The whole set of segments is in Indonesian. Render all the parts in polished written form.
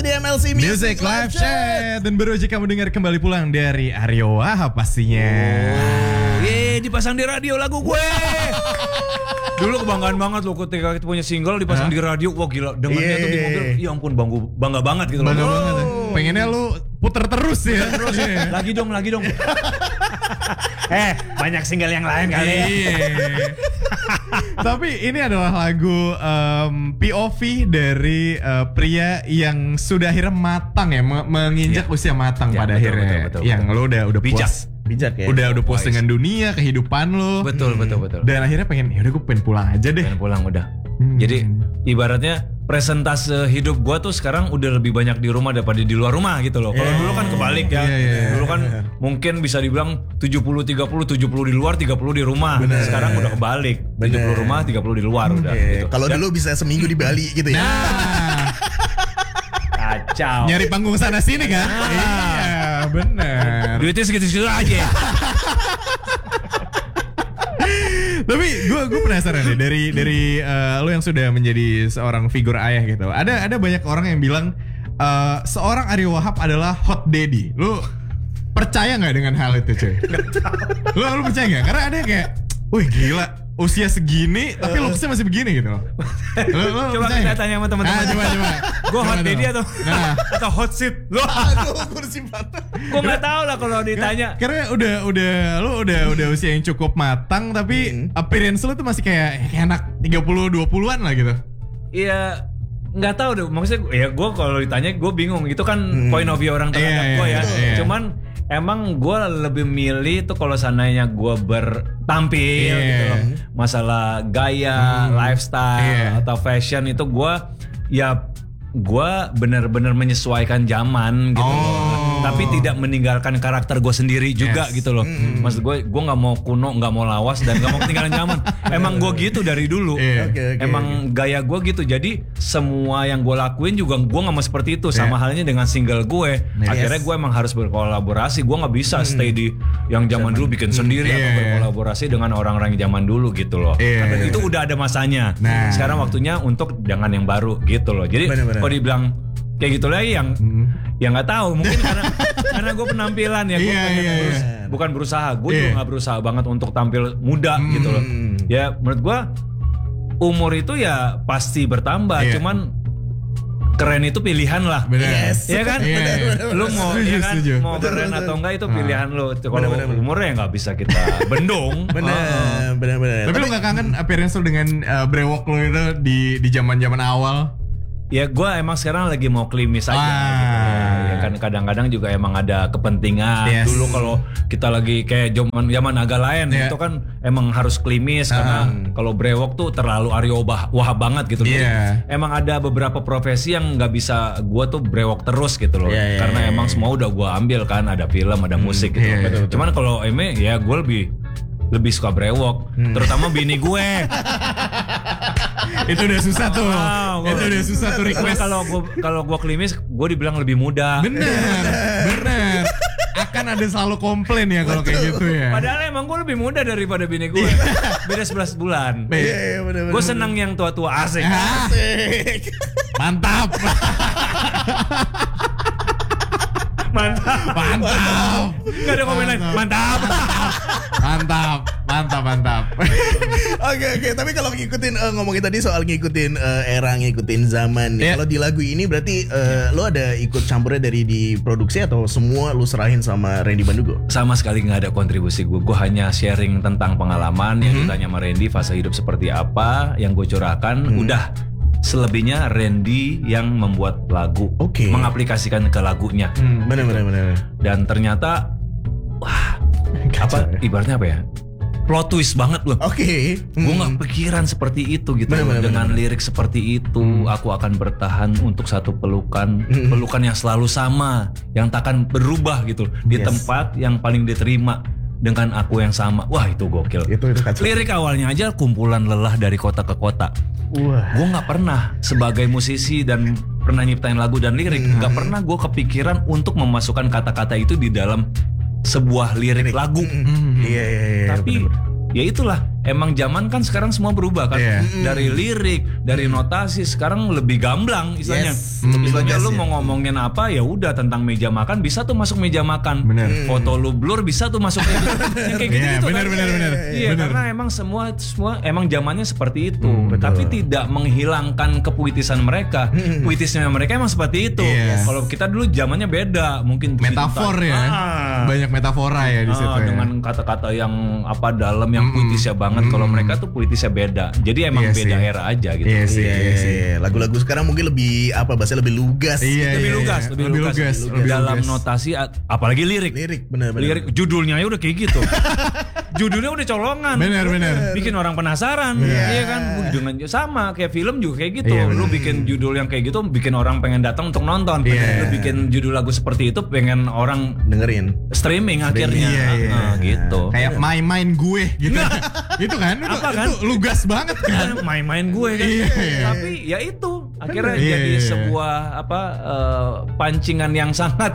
masih di MLC Music Live Chat. Dan baru aja kamu dengar kembali pulang dari Aryo Wahab pastinya. Dipasang di radio lagu gue. Dulu kebanggaan banget loh ketika kita punya single dipasang di radio. Wah gila, dengarnya tuh di mobil. Ya ampun, bangga banget gitu loh. Bangga banget. Pengennya lu puter terus ya. Lagi dong. Banyak single yang lain kali ya. Tapi ini adalah lagu POV dari pria yang sudah akhirnya matang ya, menginjak usia matang pada akhirnya. Betul. Yang lo udah bijak. puas. Bijak ya. Udah puas dengan dunia, kehidupan lo. Betul. Dan akhirnya yaudah gue pengen pulang aja deh. Pengen pulang udah. Jadi ibaratnya presentase hidup gue tuh sekarang udah lebih banyak di rumah daripada di luar rumah gitu loh. Kalau dulu kan kebalik ya. Dulu kan mungkin bisa dibilang 70-30, 70 di luar, 30 di rumah. Sekarang udah kebalik. 70 rumah, 30 di luar udah gitu. Kalau dulu bisa seminggu di Bali gitu ya. Kacau. Nyari panggung sana sini kan? Iya, benar. Duitnya segitu-segitu aja. Tapi gue penasaran deh dari lo yang sudah menjadi seorang figur ayah gitu. Ada banyak orang yang bilang seorang Aryo Wahab adalah hot daddy. Lo percaya nggak dengan hal itu cuy? Lo percaya nggak? Karena ada yang kayak, wih gila, usia segini tapi looksnya masih begini gitu loh. Lo Coba kita tanya sama teman-teman. Coba. Gue hot daddy atau hot seat? Lo? Aduh, kursi mana? Gue nggak tahu lah kalau ditanya. Karena udah usia yang cukup matang tapi appearance lo tuh masih kayak anak 30-20-an lah gitu. Iya, nggak tahu deh. Maksudnya ya gue kalau ditanya gue bingung. Itu kan point of view orang terhadap gue ya. Cuman emang gue lebih milih tuh kalau seandainya gue bertampil gitu loh. Masalah gaya, lifestyle atau fashion itu gue benar-benar menyesuaikan zaman gitu loh. Tapi tidak meninggalkan karakter gue sendiri juga gitu loh. Maksud gue nggak mau kuno, nggak mau lawas dan nggak mau ketinggalan zaman. Emang gue gitu dari dulu. Emang gaya gue gitu. Jadi semua yang gue lakuin juga gue nggak mau seperti itu. Sama halnya dengan single gue. Akhirnya gue emang harus berkolaborasi. Gue nggak bisa stay di yang zaman dulu bikin sendiri atau berkolaborasi dengan orang-orang yang zaman dulu gitu loh. Karena itu udah ada masanya. Sekarang waktunya untuk jangan yang baru gitu loh. Jadi kalau dibilang kayak gitu lagi yang nggak tahu mungkin karena gue penampilan ya gue bukan berusaha, gue juga nggak berusaha banget untuk tampil muda gitu loh. Ya menurut gue umur itu ya pasti bertambah, cuman keren itu pilihan lah. Ya kan? Lu mau mau keren atau enggak itu pilihan lu. Kalau umurnya nggak bisa kita bendung. Benar. Tapi lu nggak kangen appearance lu dengan brewok lu itu di zaman-zaman awal? Ya gue emang sekarang lagi mau klimis aja gitu. Ya kan kadang-kadang juga emang ada kepentingan. Dulu kalau kita lagi kayak zaman agak lain itu kan emang harus klimis karena kalau brewok tuh terlalu Aryo Wahab banget gitu loh. Emang ada beberapa profesi yang nggak bisa gue tuh brewok terus gitu loh. Karena emang semua udah gue ambil kan, ada film, ada musik gitu. Cuman kalau ya gue lebih suka brewok, terutama bini gue. Itu udah susah tuh. Itu udah susah tuh request. Kalau gue klimis, gue dibilang lebih muda. Bener. Akan ada selalu komplain ya kalau kayak gitu ya. Padahal emang gue lebih muda daripada bini gue. Beda 11 bulan. Gue senang yang tua-tua asik. Mantap. Gak ada komen lain. Mantap. Oke. Tapi kalau ngikutin ngomongin tadi soal ngikutin era, ngikutin zaman nih. Kalau di lagu ini berarti lo ada ikut campurnya dari di produksi atau semua lo serahin sama Randy Bandugo? Sama sekali nggak ada kontribusi gue. Gue hanya sharing tentang pengalaman yang ditanya sama Randy, fase hidup seperti apa yang gue curahkan. Udah. Selebihnya Randy yang membuat lagu, mengaplikasikan ke lagunya. Bener. Dan ternyata, ibaratnya apa ya? Plot twist banget loh. Gue nggak pikiran seperti itu gitu. Dengan lirik seperti itu, aku akan bertahan untuk satu pelukan yang selalu sama, yang takkan berubah gitu. Di tempat yang paling diterima. Dengan aku yang sama. Wah itu gokil. Itu lirik awalnya aja kumpulan lelah dari kota ke kota. Gue gak pernah sebagai musisi dan pernah nyiptain lagu dan lirik, gak pernah gue kepikiran untuk memasukkan kata-kata itu di dalam sebuah lirik lagu. Iya. Tapi ya itulah emang zaman kan sekarang semua berubah kan. Dari lirik, dari notasi sekarang lebih gamblang istilahnya. Istilahnya lu mau ngomongin apa ya udah tentang meja makan bisa tuh masuk meja makan. Foto lu blur bisa tuh masuk kayak gitu. Yang kayak gitu benar. Iya, karena emang semua emang zamannya seperti itu. Tapi tidak menghilangkan kepuitisan mereka. Puitisnya mereka emang seperti itu. Kalau kita dulu zamannya beda, mungkin metafor ya. Banyak metafora ya di situ. Dengan kata-kata yang dalam yang puitisnya banget. Kalau mereka tuh puitisnya beda. Jadi emang beda era aja gitu. Lagu-lagu sekarang mungkin lebih bahasa lebih lugas. Lebih lugas. Dalam notasi apalagi lirik. Benar. Lirik judulnya aja udah kayak gitu. Judulnya udah colongan. Benar. Bikin orang penasaran. Iya kan? Dengan sama kayak film juga kayak gitu. Lu bikin judul yang kayak gitu bikin orang pengen datang untuk nonton. Lu bikin judul lagu seperti itu pengen orang dengerin. Streaming akhirnya. Gitu. Kayak main gue gitu. Itu kan? Itu lugas banget kan? Main gue kan. Tapi ya itu akhirnya jadi sebuah pancingan yang sangat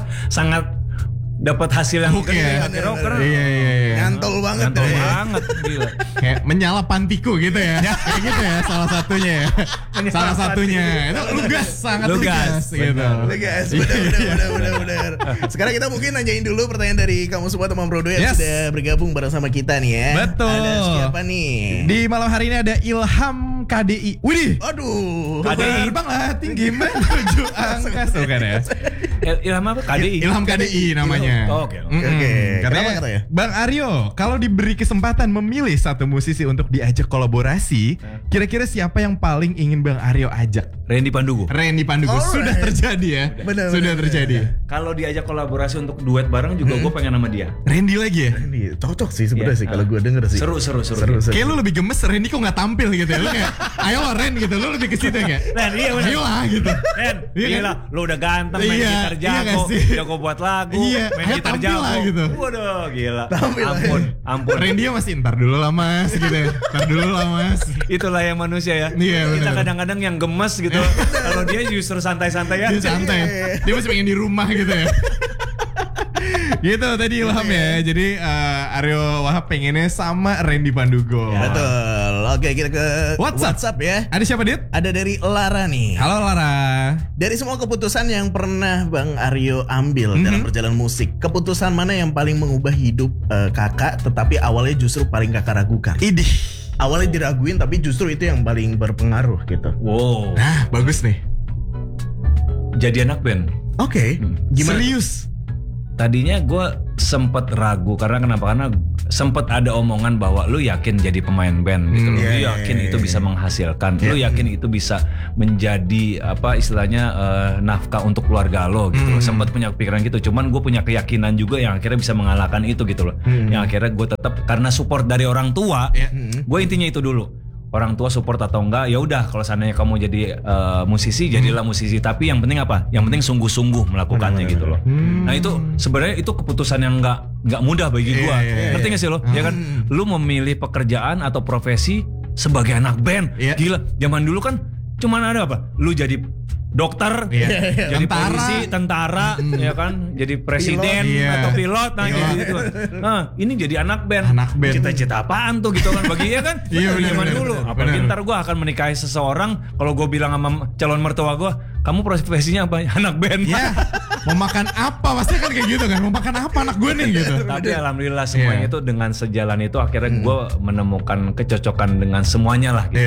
dapat hasil yang gede. Nyantol banget gila. Kayak menyala pantiku gitu ya. Kayak gitu ya salah satunya ya. Salah satunya. Itu lugas, sangat lugas gitu. Lugas, benar. Sekarang kita mungkin nanyain dulu pertanyaan dari kamu semua teman Brodo yang sudah bergabung bersama kita nih ya. Betul. Ada siapa nih? Di malam hari ini ada Ilham KDI. Widih. Aduh. KDI banget tinggi menuju angka kan ya. Ilham apa? KDI. Ilham KDI namanya. Oke. Katanya Bang Aryo, kalau diberi kesempatan memilih satu musisi untuk diajak kolaborasi, kira-kira siapa yang paling ingin Bang Aryo ajak? Randy Pandugo. Sudah terjadi ya. Sudah terjadi. Kalau diajak kolaborasi untuk duet bareng juga gue pengen sama dia. Randy lagi ya? Randy cocok sih sebenarnya sih kalau gue denger sih. Seru. Kayak lu lebih gemes Randy kok nggak tampil gitu ya. Lu kayak ayo Ren gitu, lu lebih ke situ ya. Ren, iya benar. Ayo lah gitu. Ren, gila, lu udah ganteng main gitar jago buat lagu, main gitar jago gitu. Waduh, gila. Ampun. Randy masih ntar dulu lah mas gitu ya. Itulah yang manusia ya. Kita kadang-kadang yang gemes gitu. Kalau dia justru santai-santai ya. Dia santai. Dia masih pengen di rumah gitu ya. Gitu tadi Ilham ya. Jadi Aryo Wahab pengennya sama Randy Pandugo. Betul. Oke, kita ke WhatsApp ya. Ada siapa, Dit? Ada dari Lara nih. Halo Lara. Dari semua keputusan yang pernah Bang Aryo ambil dalam perjalanan musik, keputusan mana yang paling mengubah hidup kakak tetapi awalnya justru paling kakak ragukan? Idih. Awalnya diraguin tapi justru itu yang paling berpengaruh gitu. Wow. Nah, bagus nih. Jadi anak band. Oke. Gimana? Serius? Tadinya gue sempet ragu karena sempet ada omongan bahwa lu yakin jadi pemain band gitu loh. Lu yakin itu bisa menghasilkan. Lu yakin itu bisa menjadi istilahnya nafkah untuk keluarga lo gitu loh. Sempet punya pikiran gitu. Cuman gue punya keyakinan juga yang akhirnya bisa mengalahkan itu gitu loh. Yang akhirnya gue tetap karena support dari orang tua. Gue intinya itu dulu. Orang tua support atau enggak, ya udah kalau seandainya kamu jadi musisi, jadilah musisi. Tapi yang penting apa? Yang penting sungguh-sungguh melakukannya gitu loh. Nah itu sebenarnya itu keputusan yang nggak mudah bagi gua. Ngerti nggak sih lo? Ya kan, lu memilih pekerjaan atau profesi sebagai anak band. Gila, zaman dulu kan cuman ada apa? Lu jadi dokter, jadi polisi, tentara, ya kan, jadi presiden atau pilot, gitu. Nah, ini jadi anak band. Cita-cita apaan tuh gitu kan bagi ya kan? Zaman dulu. Apalagi ntar gue akan menikahi seseorang, kalau gue bilang sama calon mertua gue, kamu profesinya apa? Anak band. Ya. Mau makan apa? Pasti kan kayak gitu kan. Mau makan apa anak gue nih gitu. Tapi alhamdulillah semuanya itu dengan sejalan itu akhirnya gue menemukan kecocokan dengan semuanya lah gitu.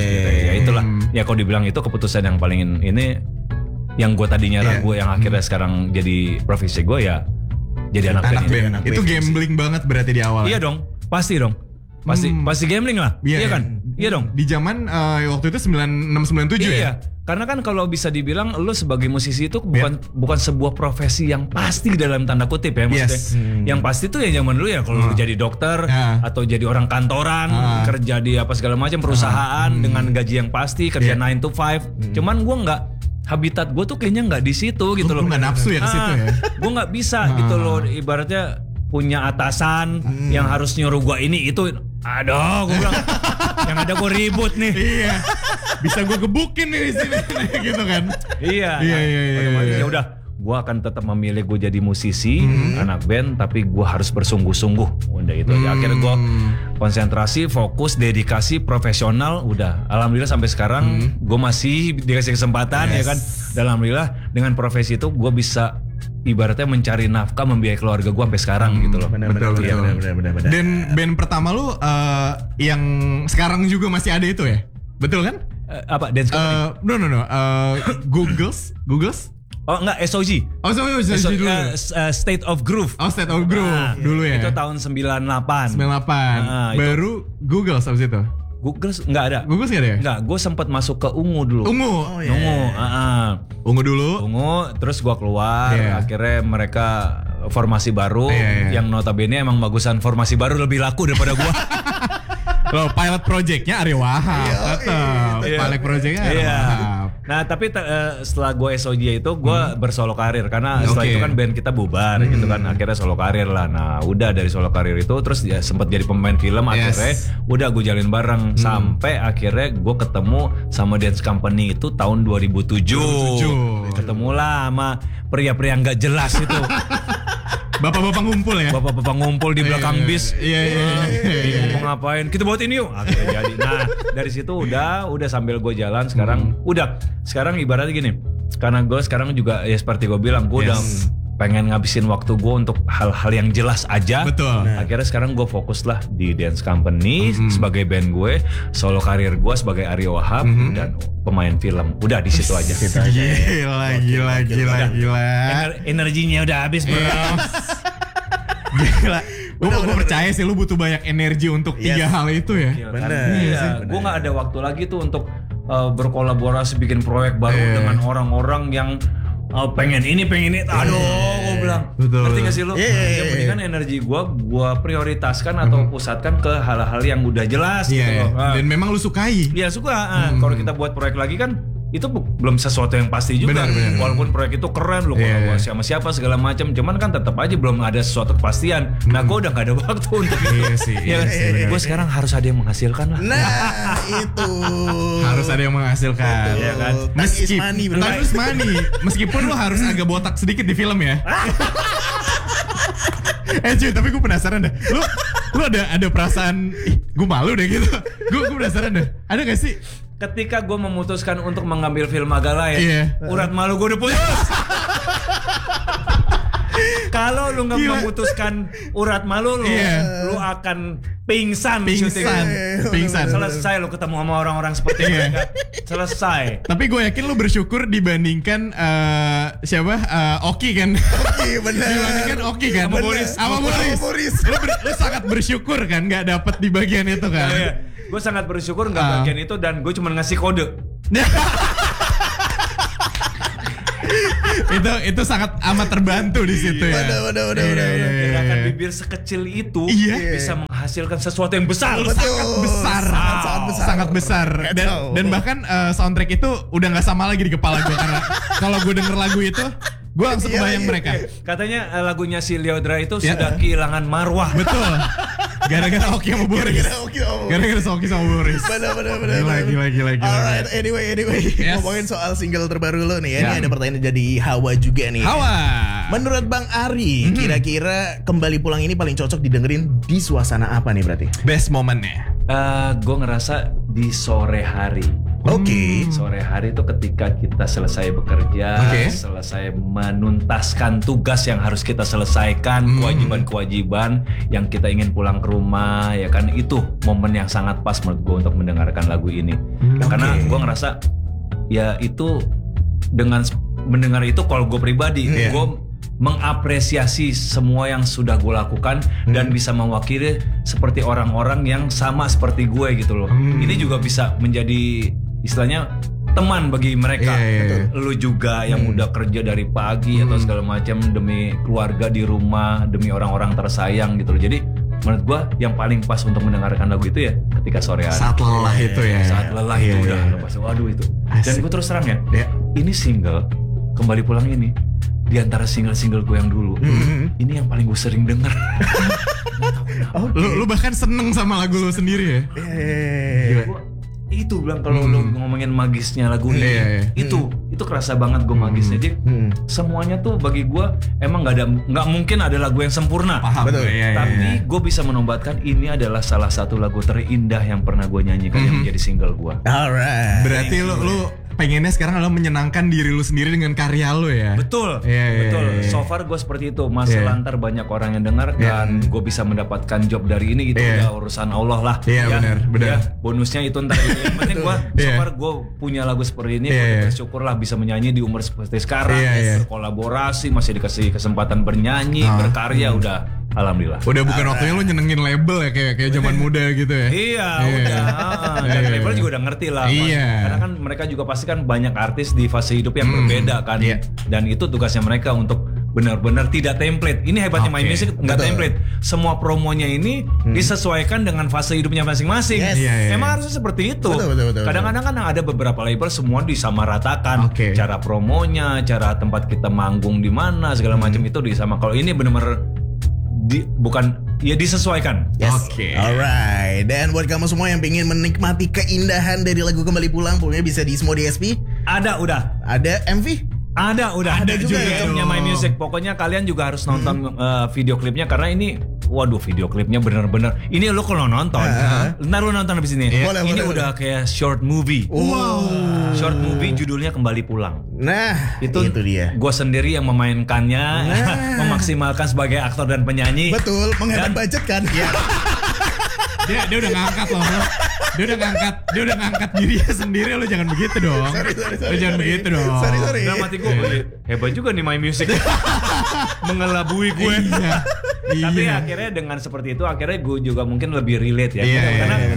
Ya itulah. Ya kalau dibilang itu keputusan yang paling ini yang gue tadinya ragu yang akhirnya sekarang jadi profesi gue ya jadi anak band. Itu gambling banget berarti di awal. Iya dong, pasti dong. Pasti gambling lah. Iya kan? Iya dong. Di zaman waktu itu 9697 ya. Iya. Karena kan kalau bisa dibilang lu sebagai musisi itu bukan sebuah profesi yang pasti dalam tanda kutip ya maksudnya. Yang pasti tuh ya zaman dulu ya kalau lu jadi dokter atau jadi orang kantoran, kerja di apa segala macam perusahaan dengan gaji yang pasti, kerja 9 to 5. Cuman gua nggak, habitat gue tuh kayaknya nggak di situ gitu loh. Lu nggak nafsu ya ke situ ya. Gue nggak bisa gitu loh, ibaratnya punya atasan yang harus nyuruh gue ini itu. Aduh, gue bilang yang ada gue ribut nih. Iya. Bisa gue gebukin nih di sini gitu kan. Iya. Ya udah, gue akan tetap memilih gue jadi musisi, anak band, tapi gue harus bersungguh-sungguh. Udah itu aja. Akhirnya gue konsentrasi, fokus, dedikasi, profesional. Udah, alhamdulillah sampai sekarang gue masih dikasih kesempatan ya kan. Dan alhamdulillah dengan profesi itu gue bisa ibaratnya mencari nafkah, membiayai keluarga gue sampai sekarang gitu loh. Benar. Dan band pertama lu yang sekarang juga masih ada itu ya? Betul kan? Apa dance company? No. Googles? Oh enggak, SOG. Oh, SOG dulu. State of Groove. Oh, State of Groove dulu ya. Itu tahun 98. Baru Googles habis itu. Googles enggak ada. Googles enggak ada ya? Enggak, gue sempat masuk ke Ungu dulu. Ungu. Ungu dulu. Ungu, terus gue keluar. Akhirnya mereka formasi baru. Yang notabene emang bagusan formasi baru lebih laku daripada gue. Loh, pilot projectnya Aryo Wahab. Pilot projectnya Aryo Wahab. Nah tapi setelah gue SOJ itu gue bersolo karir. Karena setelah itu kan band kita bubar gitu kan. Akhirnya solo karir lah. Nah udah dari solo karir itu terus ya sempat jadi pemain film. Akhirnya udah gue jalin bareng. Sampai akhirnya gue ketemu sama dance company itu tahun 2007. Ketemulah sama pria-pria gak jelas itu. Bapak-bapak ngumpul ya? Bapak-bapak ngumpul di belakang bis. Iya. Mau ngapain? Kita buat ini yuk. Akhirnya jadi. Nah dari situ udah sambil gue jalan sekarang. Sekarang ibaratnya gini. Karena gue sekarang juga ya seperti gue bilang. Gue udah pengen ngabisin waktu gue untuk hal-hal yang jelas aja. Betul. Akhirnya sekarang gue fokus lah di dance company sebagai band gue, solo karir gue sebagai Aryo Wahab dan pemain film. Udah di situ aja. Gila. Energinya udah habis bro. Gila. Gue percaya sih lu butuh banyak energi untuk tiga hal itu ya. Bener. Gue nggak ada waktu lagi tuh untuk berkolaborasi bikin proyek baru dengan orang-orang yang pengen ini. Aduh, gue bilang. Ngerti gak sih lu? Yang penting kan energi gue prioritaskan atau pusatkan ke hal-hal yang udah jelas gitu loh. Dan memang lu sukai. Iya suka. Kalau kita buat proyek lagi kan itu belum sesuatu yang pasti juga. Benar. Walaupun proyek itu keren, lu kolaborasi sama siapa segala macam, cuman kan tetap aja belum ada sesuatu kepastian. Nah, gue udah gak ada waktu untuk itu. Iya sih. Gue sekarang harus ada yang menghasilkan lah. Nah, itu. Harus ada yang menghasilkan. Iya kan? Meskipun lu harus agak botak sedikit di film ya. Cuy, tapi gue penasaran deh. Lu ada perasaan gue malu deh gitu. Gue penasaran deh. Ada gak sih? Ketika gue memutuskan untuk mengambil film agak lain, urat malu gue udah putus. Kalau lu nggak memutuskan urat malu lu, lu akan pingsan. Selesai lu ketemu sama orang-orang seperti mereka. Selesai. Tapi gue yakin lu bersyukur dibandingkan Oki kan. Oki benar. Dibandingkan Oki kan. Sama Boris. Lu sangat bersyukur kan nggak dapet di bagian itu kan. Gue sangat bersyukur nggak bagian itu dan gue cuma ngasih kode. itu sangat amat terbantu di situ ya. Gerakan bibir sekecil itu bisa menghasilkan sesuatu yang besar. Sangat besar. Dan bahkan soundtrack itu udah nggak sama lagi di kepala gue karena kalau gue denger lagu itu gue langsung kebayang mereka. Katanya lagunya si Leodra itu sudah kehilangan marwah. Betul. Gara-gara Oki sama Boris. Gara-gara Oki sama Boris. Benar. Gila. Alright, anyway. Ngomongin soal single terbaru lo nih ya. Ini ada pertanyaan dari Hawa juga nih. Hawa. Menurut Bang Ari, kira-kira Kembali Pulang ini paling cocok didengerin di suasana apa nih berarti? Best momennya. Gue ngerasa di sore hari. Sore hari itu ketika kita selesai bekerja, selesai menuntaskan tugas yang harus kita selesaikan, kewajiban-kewajiban yang kita ingin pulang ke rumah, ya kan, itu momen yang sangat pas menurut gue untuk mendengarkan lagu ini. Karena gue ngerasa ya itu dengan mendengar itu kalau gue pribadi, gue mengapresiasi semua yang sudah gue lakukan dan bisa mewakili seperti orang-orang yang sama seperti gue gitu loh. Ini juga bisa menjadi istilahnya teman bagi mereka. Lu juga yang udah kerja dari pagi atau segala macam demi keluarga di rumah, demi orang-orang tersayang gitu loh. Jadi menurut gua yang paling pas untuk mendengarkan lagu itu ya ketika sore hari. Saat lelah itu ya. Saat lelah itu udah pas. Waduh itu. Dan gue terus terang ya. Ini single Kembali Pulang ini di antara single-single gue yang dulu, ini yang paling gue sering denger. Lu bahkan seneng sama lagu lu sendiri ya? Itu bilang kalau lu ngomongin magisnya lagu ini, itu itu kerasa banget gue magisnya. Jadi semuanya tuh bagi gue emang nggak mungkin ada lagu yang sempurna. Paham. Betul. Tapi gue bisa menobatkan ini adalah salah satu lagu terindah yang pernah gue nyanyikan yang menjadi single gue. Alright. Berarti lu pengennya sekarang adalah menyenangkan diri lu sendiri dengan karya lu ya. Betul. Iya. So far gue seperti itu. Masih lantar banyak orang yang dengar dan gue bisa mendapatkan job dari ini gitu. Ya urusan Allah lah. Iya, benar. Ya, bonusnya itu ntar gitu. Yang penting gue so far gue punya lagu seperti ini. Gue bersyukur lah bisa menyanyi di umur seperti sekarang. Berkolaborasi, masih dikasih kesempatan bernyanyi, berkarya, udah alhamdulillah. Udah bukan waktunya lu nyenengin label ya kayak zaman muda gitu ya. Iya, udah. Dan label juga udah ngerti lah. Karena kan mereka juga pasti kan banyak artis di fase hidup yang berbeda kan. Dan itu tugasnya mereka untuk benar-benar tidak template. Ini hebatnya My Music, nggak template. Semua promonya ini disesuaikan dengan fase hidupnya masing-masing. Emang harusnya seperti itu. Kadang-kadang kan ada beberapa label semua disamaratakan. Cara promonya, cara tempat kita manggung di mana, segala macam itu disama. Kalau ini benar-benar bukan ya disesuaikan. Alright. Dan buat kamu semua yang pengen menikmati keindahan dari lagu Kembali Pulang, pokoknya bisa di semua DSP. Ada MV? Ada juga YouTube-nya My Music. Pokoknya kalian juga harus nonton video klipnya karena ini video klipnya bener-bener. Ini lo kalau nonton, ntar lo nonton habis ini. Ini udah kayak short movie. Short movie judulnya Kembali Pulang. Nah, itu dia. Gue sendiri yang memainkannya, memaksimalkan sebagai aktor dan penyanyi. Betul, menghemat budget kan. Dia udah ngangkat loh. Dia udah ngangkat dirinya sendiri. Lo jangan begitu dong. Lo jangan begitu dong. Sorry. Dalam hati gue hebat juga nih My Music. Mengelabui gue. Tapi akhirnya dengan seperti itu akhirnya gue juga mungkin lebih relate ya. Karena